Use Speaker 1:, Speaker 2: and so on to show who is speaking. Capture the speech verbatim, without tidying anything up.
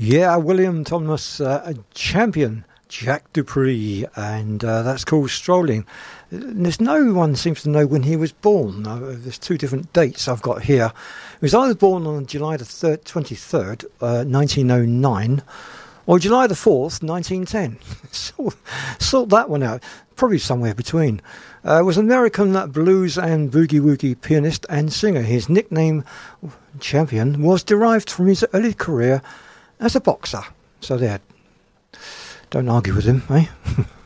Speaker 1: Yeah, William Thomas, uh, a champion, Jack Dupree, and uh, that's called Strolling. There's no one seems to know when he was born. Uh, there's two different dates I've got here. He was either born on July the third, twenty-third, uh, nineteen oh nine, or July the fourth, nineteen ten. sort, sort that one out. Probably somewhere between. Uh, was an American blues and boogie-woogie pianist and singer. His nickname, Champion, was derived from his early career as a boxer. So there. Don't argue with him, eh?